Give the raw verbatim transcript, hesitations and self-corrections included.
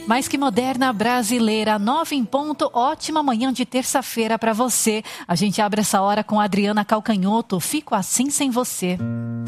Mais que moderna, brasileira, nove em ponto, ótima manhã de terça-feira para você. A gente abre essa hora com a Adriana Calcanhoto, Fico Assim Sem Você.